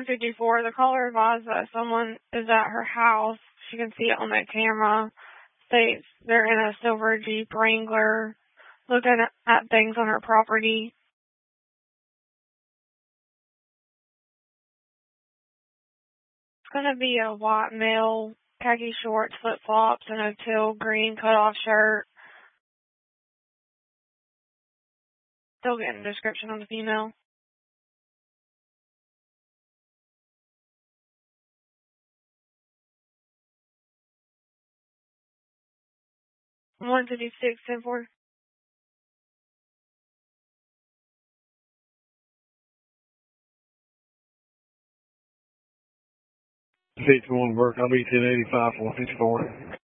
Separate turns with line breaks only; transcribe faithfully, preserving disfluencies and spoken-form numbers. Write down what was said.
fifty-four, the caller advised that someone is at her house. She can see it on that camera. States they're in a silver Jeep Wrangler looking at things on her property. It's going to be a white male, khaki shorts, flip-flops, and a teal green cutoff shirt. Still getting a description on the female. one fifty-six, ten four.
Six one work. I'll be ten eighty-five, four fifty-four.